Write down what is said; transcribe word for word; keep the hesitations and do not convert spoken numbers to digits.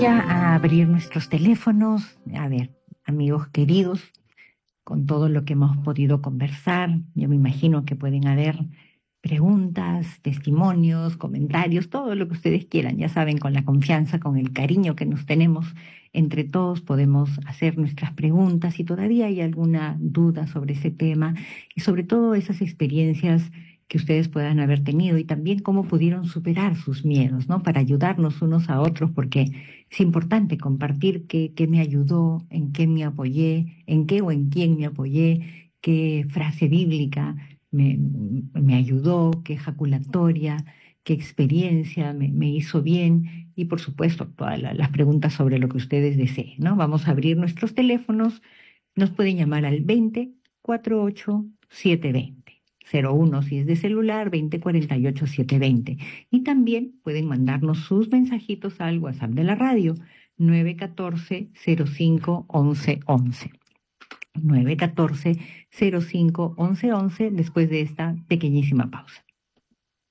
ya a abrir nuestros teléfonos. A ver, amigos queridos, con todo lo que hemos podido conversar, yo me imagino que pueden haber preguntas, testimonios, comentarios, todo lo que ustedes quieran. Ya saben, con la confianza, con el cariño que nos tenemos entre todos, podemos hacer nuestras preguntas si todavía hay alguna duda sobre ese tema y sobre todo esas experiencias que ustedes puedan haber tenido y también cómo pudieron superar sus miedos, ¿no? Para ayudarnos unos a otros, porque es importante compartir qué, qué me ayudó, en qué me apoyé, en qué o en quién me apoyé, qué frase bíblica me, me ayudó, qué ejaculatoria, qué experiencia me, me hizo bien y por supuesto todas la- las preguntas sobre lo que ustedes deseen, ¿no? Vamos a abrir nuestros teléfonos, nos pueden llamar al veinte cuarenta y ocho setecientos veinte, cero uno si es de celular, veinte cuarenta y ocho setecientos veinte. Y también pueden mandarnos sus mensajitos al WhatsApp de la radio, nueve uno cuatro cero cinco once once. nueve uno cuatro cero cinco once once después de esta pequeñísima pausa.